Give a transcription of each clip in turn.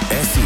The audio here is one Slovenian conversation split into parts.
SI.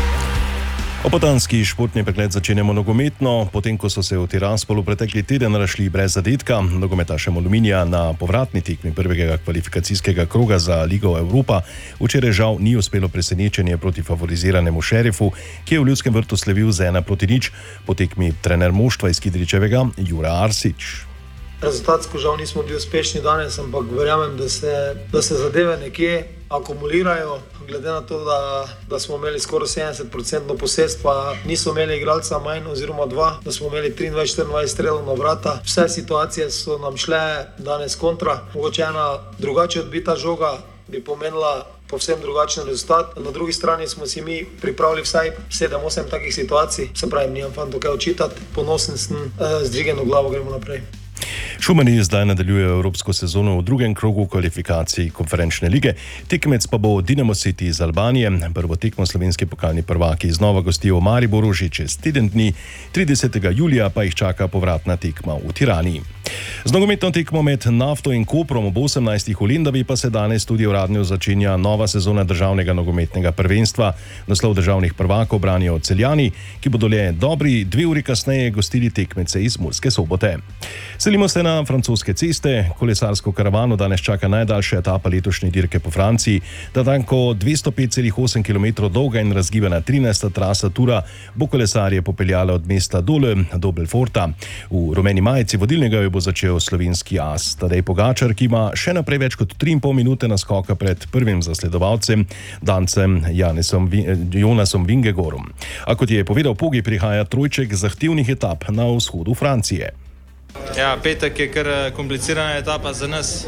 Opoldanski športni pregled začenjamo nogometno. Potem, ko so se v Tiraspolu pretekli teden razšli brez zadetka, nogometašem Aluminija na povratni tekmi prvega kvalifikacijskega kroga za Ligo Evropa včeraj žal ni uspelo presenečenje proti favoriziranemu Šerifu, ki je v Ljudskem vrtu slavil z 1-0 po tekmi trener moštva iz Kidričevega Jura Arsič. Rezultatsko žal nismo bili uspešni danes, ampak verjamem, da se zadeve nekje akumulirajo. Glede na to, da smo imeli skoraj 70% posestva, nismo imeli igralca manj oziroma dva, da smo imeli 23-24 strelov na vrata. Vse situacije so nam šle danes kontra. Mogoče ena drugače odbita žoga bi pomenila povsem drugačen rezultat. Na drugi strani smo si mi pripravili vsaj 7-8 takih situacij. Se pravi, nimam fanto kaj očitati, ponosen sem, z dvigeno glavo gremo naprej. Šumani zdaj nadaljujejo evropsko sezono v drugem krogu kvalifikacij konferenčne lige. Tekmec pa bo Dinamo City iz Albanije. Prvo tekmo slovenski pokalni prvaki znova gostijo v Mariboru že čez teden dni. 30. julija pa jih čaka povratna tekma v Tirani. Z nogometno tekmo med Nafto in Koprom ob 18. v Lendavi pa se danes tudi uradno začenja nova sezona državnega nogometnega prvenstva. Naslov državnih prvakov branijo Celjani, ki bodo le dobri 2 uri kasneje gostili tekmece iz Murske Sobote. Selimo se na francoske ceste. Kolesarsko karavano danes čaka najdaljša etapa letošnje dirke po Franciji. Natanko 205,8 km dolga in razgibana 13. trasa Tura bo kolesarje popeljala od mesta Dole do Belforta. V rumeni majici vodilnega jo bo začel slovenski as Tadej Pogačar, ki ima še naprej več kot 3,5 minute naskoka pred prvim zasledovalcem, Dancem Jonasom Vingegorom. A kot je povedal Pogi, prihaja trojček zahtevnih etap na vzhodu Francije. Ja, petek je kar komplicirana etapa za nas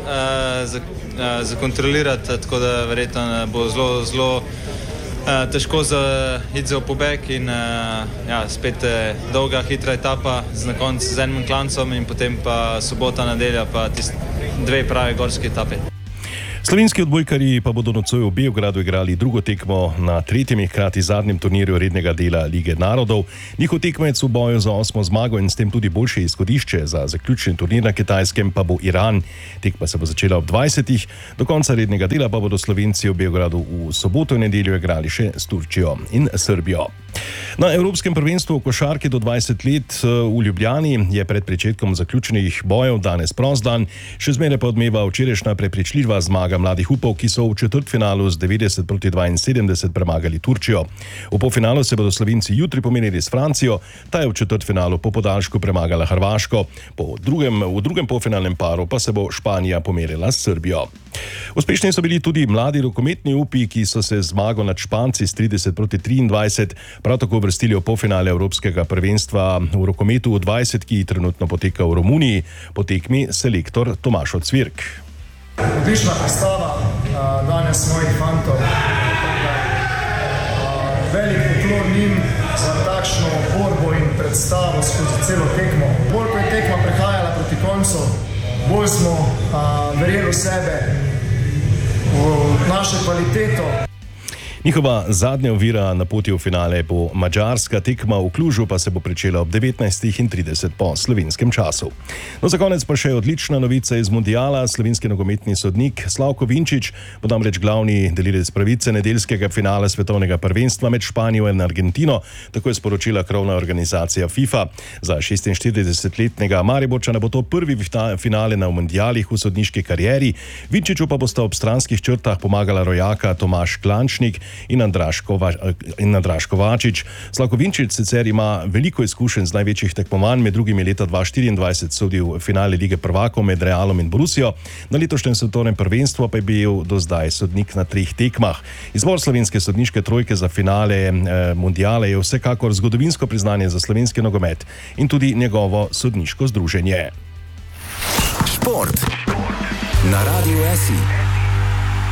za kontrolirati, tako da verjetno bo zelo težko iti za pobeg in spet dolga, hitra etapa na koncu z enim klancem in potem pa sobota, nedelja pa dve pravi gorski etapi. Slovenski odbojkarji pa bodo nocoj v Beogradu igrali drugo tekmo na tretjem in hkrati zadnjem turnirju rednega dela Lige narodov. Njihov tekmec v boju za 8. zmago in s tem tudi boljše izhodišče za zaključni turnir na Kitajskem pa bo Iran. Tekma se bo začela ob 20. Do konca rednega dela pa bodo Slovenci v Beogradu v soboto in nedeljo igrali še s Turčijo in Srbijo. Na Evropskem prvenstvu v košarki do 20 let v Ljubljani je pred pričetkom zaključnih bojev danes prost dan. Še zmeraj pa odmeva včerajšnja prepričljiva zmaga mladih upov, ki so v četrtfinalu z 90-72 premagali Turčijo. V polfinalu se bodo Slovenci jutri pomerili s Francijo, ta je v četrtfinalu po podaljšku premagala Hrvaško. V drugem polfinalnem paru pa se bo Španija pomerila s Srbijo. Uspešni so bili tudi mladi rokometni upi, ki so se zmago nad Španci s 30-23 prav tako vrstili v polfinale Evropskega prvenstva v rokometu v 20, ki trenutno poteka v Romuniji. Po tekmi selektor Tomaš Ocvirk. Odlična predstava danes mojih fantov. Velik poklon njim za takšno borbo in predstavo skozi celo tekmo. Bolj ko je tekma prehajala proti koncu, bolj smo verjeli v sebe, v našo kvaliteto. Njihova zadnja ovira na poti v finale bo madžarska tekma v Klužu, pa se bo pričela ob 19:30 po slovenskem času. No, za konec pa še odlična novica iz mundiala. Slovenski nogometni sodnik Slavko Vinčić bo namreč glavni delilec pravice nedeljskega finala svetovnega prvenstva med Španijo in Argentino, tako je sporočila krovna organizacija FIFA. Za 46-letnega Mariborčana bo to prvi finale na mundialih v sodniški karieri. Vinčiću pa bosta ob stranskih črtah pomagala rojaka Tomaž Klančnik in Andraž Kovačič. Slavko Vinčić sicer ima veliko izkušenj z največjih tekmovanj, med drugimi leta 2024 sodil finale Lige prvakov med Realom in Borussijo. Na letošnjem svetovnem prvenstvu pa je bil do zdaj sodnik na 3 tekmah. Izbor slovenske sodniške trojke za finale mundiala je vsekakor zgodovinsko priznanje za slovenski nogomet in tudi njegovo sodniško združenje. Šport na Radiu SI.